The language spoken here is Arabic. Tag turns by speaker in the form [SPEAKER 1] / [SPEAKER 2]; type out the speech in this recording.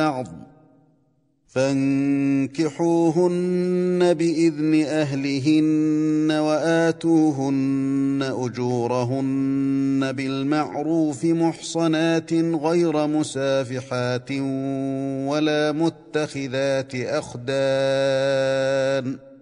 [SPEAKER 1] بَعْضٍ فانكحوهن بإذن أهلهن وآتوهن أجورهن بالمعروف محصنات غير مسافحات ولا متخذات أخدان